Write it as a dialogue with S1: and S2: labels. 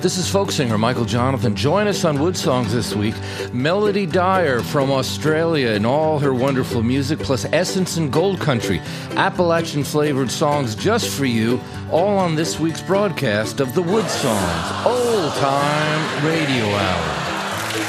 S1: This is folk singer Michael Jonathan. Join us on Wood Songs this week. Melody Dyer from Australia and all her wonderful music, plus Essence and Gold Country, Appalachian-flavored songs just for you, all on this week's broadcast of the Wood Songs Old Time Radio Hour.